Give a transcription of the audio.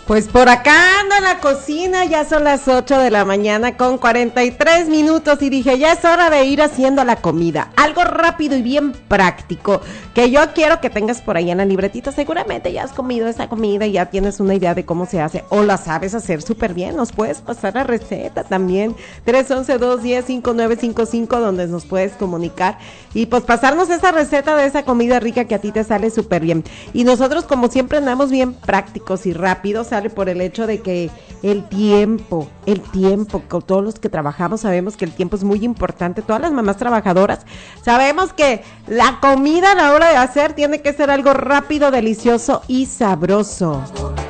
Pues por acá ando en la cocina, ya son las 8 de la mañana con 43 minutos y dije, ya es hora de ir haciendo la comida, algo rápido y bien práctico, que yo quiero que tengas por ahí en la libretita. Seguramente ya has comido esa comida y ya tienes una idea de cómo se hace, o la sabes hacer súper bien. Nos puedes pasar la receta también, 311-210-5955, donde nos puedes comunicar y pues pasarnos esa receta de esa comida rica que a ti te sale súper bien. Y nosotros, como siempre, andamos bien prácticos y rápidos, sale por el hecho de que el tiempo, con todos los que trabajamos sabemos que el tiempo es muy importante. Todas las mamás trabajadoras sabemos que la comida a la hora de hacer tiene que ser algo rápido, delicioso y sabroso.